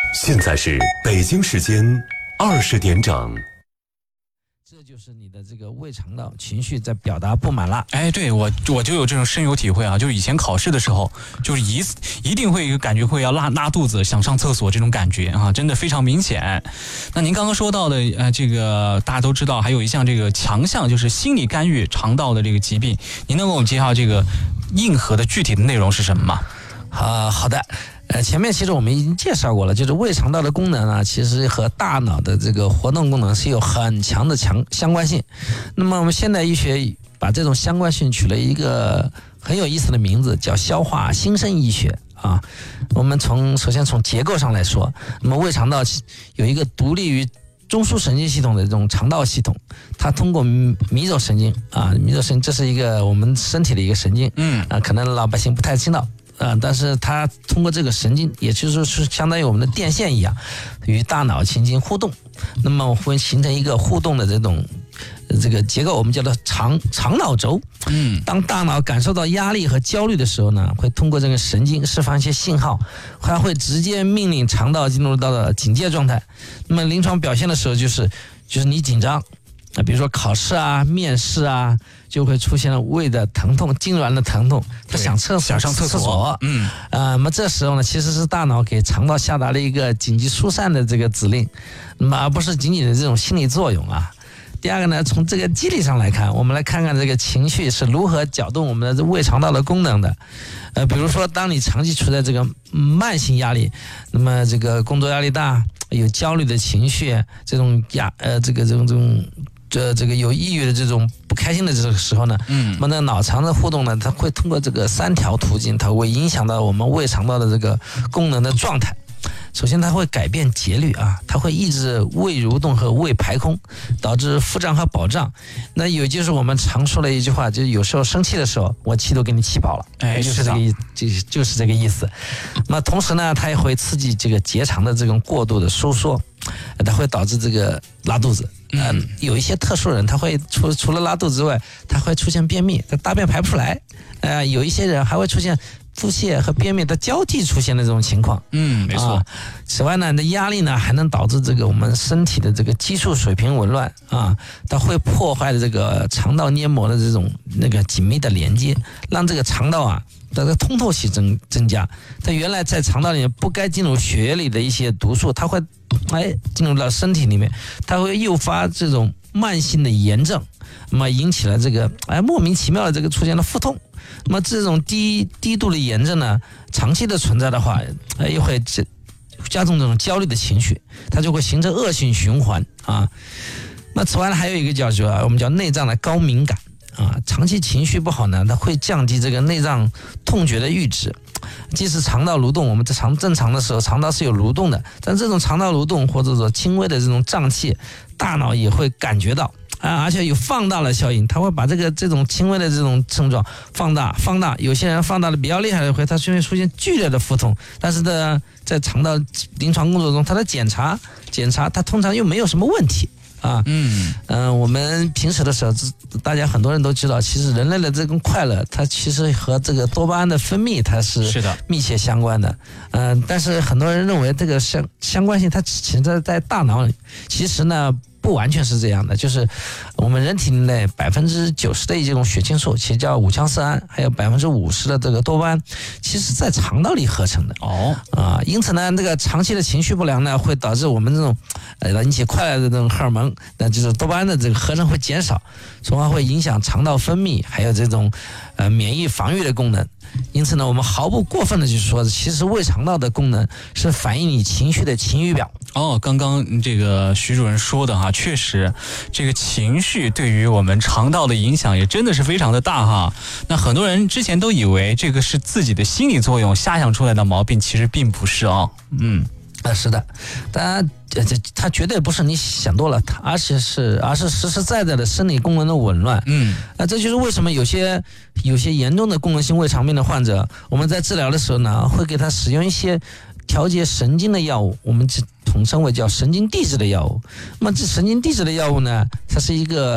现在是北京时间20点整。 这就是你的这个胃肠道情绪在表达不满了。 哎，对，我就有这种深有体会啊，就是以前考试的时候，就是一定会感觉会要拉肚子，想上厕所这种感觉啊，真的非常明显。那您刚刚说到的这个大家都知道，还有一项这个强项就是心理干预肠道的这个疾病，您能给我们介绍这个硬核的具体的内容是什么吗？ 好的。前面其实我们已经介绍过了，就是胃肠道的功能呢，其实和大脑的这个活动功能是有很强的相关性。那么我们现代医学把这种相关性取了一个很有意思的名字，叫消化新生医学啊。我们首先从结构上来说，那么胃肠道有一个独立于中枢神经系统的这种肠道系统，它通过迷走神经啊，迷走神经这是一个我们身体的一个神经，可能老百姓不太知道。但是它通过这个神经，也就是说是相当于我们的电线一样，与大脑进行互动，那么会形成一个互动的这个结构，我们叫做肠脑轴。当大脑感受到压力和焦虑的时候呢，会通过这个神经释放一些信号，它会直接命令肠道进入到了警戒状态。那么临床表现的时候就是你紧张，比如说考试啊、面试啊，就会出现了胃的疼痛、痉挛的疼痛，他想上厕所。那么这时候呢，其实是大脑给肠道下达了一个紧急疏散的这个指令，那么而不是仅仅的这种心理作用啊。第二个呢，从这个机理上来看，我们来看看这个情绪是如何搅动我们的胃肠道的功能的。比如说，当你长期处在这个慢性压力，那么这个工作压力大，有焦虑的情绪，这种这个有抑郁的这种不开心的这个时候呢，那么脑肠的互动呢，它会通过这个3条途径，它会影响到我们胃肠道的这个功能的状态。首先它会改变节律啊，它会抑制胃蠕动和胃排空，导致腹胀和饱胀。那也就是我们常说的一句话，就是有时候生气的时候，我气都给你气饱了，就是这个意思。那同时呢，它也会刺激这个结肠的这种过度的收缩，它会导致这个拉肚子。有一些特殊人，他会除了拉肚子之外，他会出现便秘，他大便排不出来。有一些人还会出现腹泻和便秘的交替出现的这种情况。没错。此外呢，压力呢还能导致这个我们身体的这个激素水平紊乱啊，它会破坏这个肠道黏膜的这种紧密的连接，让这个肠道啊它的通透性增加。它原来在肠道里面不该进入血液里的一些毒素，它会进入到身体里面，它会诱发这种慢性的炎症，那么引起了这个莫名其妙的这个出现了腹痛。那么这种低度的炎症呢，长期的存在的话，又会加重这种焦虑的情绪，它就会形成恶性循环啊。那此外呢，还有一个我们叫内脏的高敏感啊，长期情绪不好呢，它会降低这个内脏痛觉的阈值。即使肠道蠕动，我们在正常的时候，肠道是有蠕动的，但这种肠道蠕动或者说轻微的这种胀气，大脑也会感觉到而且有放大的效应，它会把这种轻微的这种症状放大。有些人放大的比较厉害的会，它会出现剧烈的腹痛，但是呢，在肠道临床工作中，它的检查，它通常又没有什么问题。我们平时的时候，大家很多人都知道，其实人类的这种快乐，它其实和这个多巴胺的分泌它是密切相关的。但是很多人认为这个相关性它只存在在大脑里，其实呢不完全是这样的，就是我们人体内90%的这种血清素，其实叫五羟色胺，还有50%的这个多巴胺，其实在肠道里合成的。因此呢，这个长期的情绪不良呢，会导致我们这种引起快乐的这种荷尔蒙，那就是多巴胺的这个合成会减少，从而会影响肠道分泌，还有这种免疫防御的功能。因此呢，我们毫不过分的就是说，其实胃肠道的功能是反映你情绪的情绪表。 刚刚这个徐主任说的哈，确实这个情绪对于我们肠道的影响也真的是非常的大哈。那很多人之前都以为这个是自己的心理作用瞎想出来的毛病，其实并不是啊。 是的，当然它绝对不是你想多了，而是实实在在的生理功能的紊乱。这就是为什么有些严重的功能性胃肠病的患者，我们在治疗的时候呢，会给他使用一些调节神经的药物，我们统称为叫神经递质的药物。那么这神经递质的药物呢，它是一个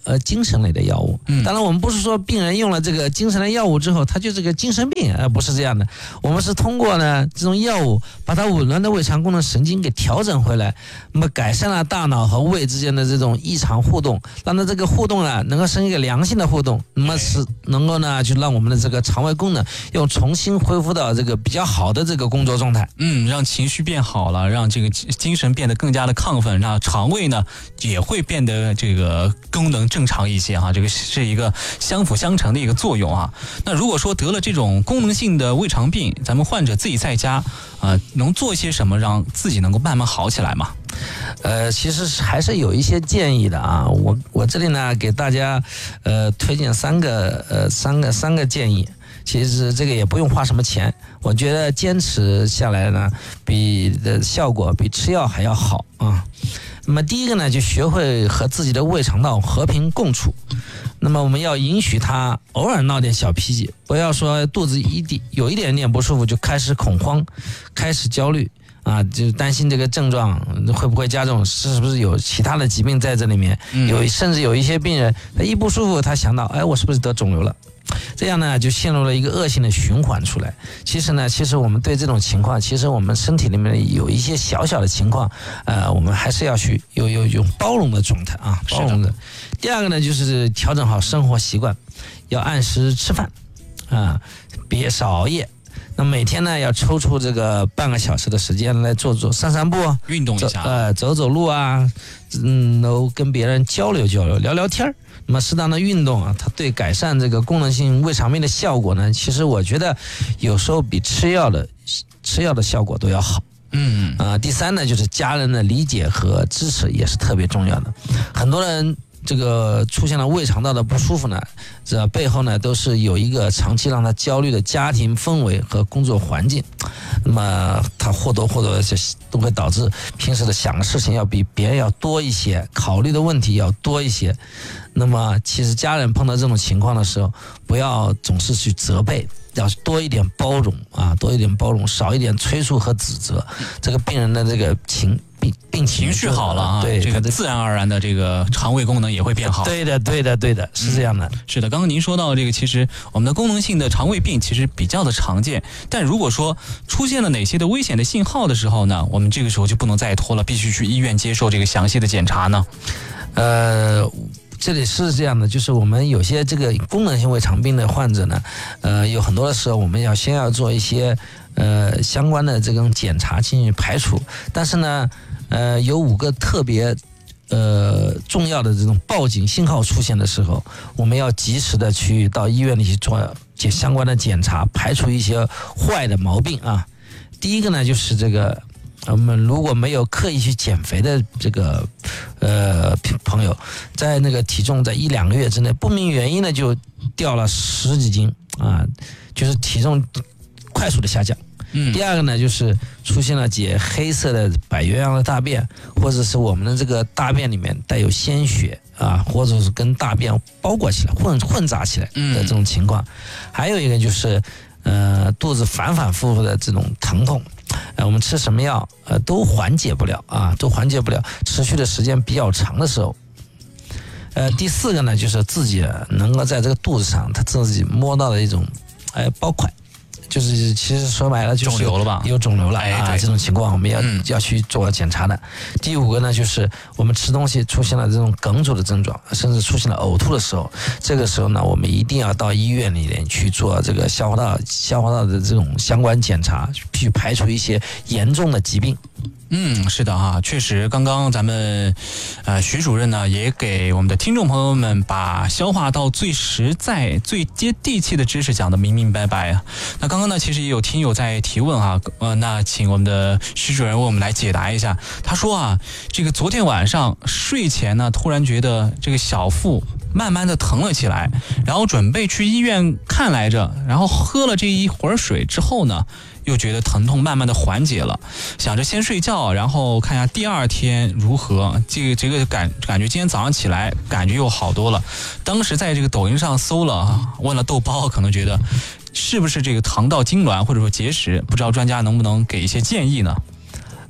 精神类的药物。当然我们不是说病人用了这个精神类药物之后他就这个精神病，不是这样的。我们是通过呢这种药物把它紊乱的胃肠功能神经给调整回来，那么改善了大脑和胃之间的这种异常互动，让它这个互动呢能够生一个良性的互动，那么是能够呢就让我们的这个肠胃功能又重新恢复到这个比较好的这个工作状态。 让情绪变好了，让这个精神变得更加的亢奋，让肠胃呢也会变得这个功能正常一些啊，这个是一个相辅相成的一个作用啊。那如果说得了这种功能性的胃肠病，咱们患者自己在家能做一些什么让自己能够慢慢好起来吗？ 其实还是有一些建议的啊。我这里呢给大家推荐三个建议。其实这个也不用花什么钱，我觉得坚持下来呢，效果比吃药还要好啊。那么第一个呢，就学会和自己的胃肠道和平共处。那么我们要允许他偶尔闹点小脾气，不要说肚子有一点点不舒服就开始恐慌，开始焦虑啊，就担心这个症状会不会加重，是不是有其他的疾病在这里面。甚至有一些病人他一不舒服，他想到我是不是得肿瘤了，这样呢就陷入了一个恶性的循环出来。其实我们对这种情况，其实我们身体里面有一些小小的情况，我们还是要去有包容的状态啊，包容的。第二个呢，就是调整好生活习惯，要按时吃饭啊，别少熬夜。那每天呢要抽出这个半个小时的时间来散散步， 运动一下， 走走路啊，都跟别人交流聊聊天。那么适当的运动啊，它对改善这个功能性胃肠病的效果呢，其实我觉得有时候比吃药的效果都要好。第三呢，就是家人的理解和支持也是特别重要的。很多人这个出现了胃肠道的不舒服呢，这背后呢都是有一个长期让他焦虑的家庭氛围和工作环境。那么他或多或少都会导致平时的想的事情要比别人要多一些，考虑的问题要多一些。那么其实家人碰到这种情况的时候，不要总是去责备，要多一点包容啊，多一点包容，少一点催促和指责。这个病人的这个病情绪好了啊，对，这个自然而然的这个肠胃功能也会变好。 对的，是这样的。 是的，刚刚您说到这个，其实我们的功能性的肠胃病其实比较的常见，但如果说出现了哪些的危险的信号的时候呢，我们这个时候就不能再拖了，必须去医院接受这个详细的检查呢。 这里是这样的，就是我们有些这个功能性胃肠病的患者呢，有很多的时候我们先要做一些相关的这种检查进行排除，但是呢，有5个特别重要的这种报警信号出现的时候，我们要及时的去到医院里去做相关的检查，排除一些坏的毛病啊。第一个呢，就是这个我们如果没有刻意去减肥的这个朋友，在那个体重在1-2个月之内不明原因的就掉了10几斤啊，就是体重快速的下降。第二个呢，就是出现了解黑色的白鸳鸯的大便，或者是我们的这个大便里面带有鲜血啊，或者是跟大便包裹起来混杂起来的这种情况。还有一个就是肚子反反复复的这种疼痛，我们吃什么药都缓解不了啊，持续的时间比较长的时候。第4个呢，就是自己能够在这个肚子上他自己摸到的一种包块，就是其实说白了就是肿瘤了吧， 有肿瘤了啊，这种情况我们要去做检查的。第5个呢，就是我们吃东西出现了这种哽住的症状，甚至出现了呕吐的时候，这个时候呢，我们一定要到医院里面去做这个消化道的这种相关检查，去排除一些严重的疾病。 是的啊，确实，刚刚咱们徐主任呢也给我们的听众朋友们把消化道最实在、最接地气的知识讲得明明白白啊。那刚刚呢，其实也有听友在提问啊，那请我们的徐主任为我们来解答一下。他说啊，这个昨天晚上睡前呢，突然觉得这个小腹慢慢的疼了起来，然后准备去医院看来着，然后喝了这一会儿水之后呢，又觉得疼痛慢慢的缓解了，想着先睡觉，然后看一下第2天如何。这个感觉今天早上起来感觉又好多了。当时在这个抖音上搜了啊，问了豆包，可能觉得是不是这个肠道痉挛或者说结石，不知道专家能不能给一些建议呢？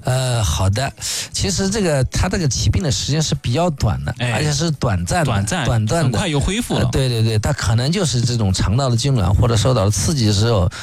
好的，其实它这个起病的时间是比较短的，而且是短暂的， 很快又恢复了。 对，它可能就是这种肠道的痉挛或者受到了刺激的时候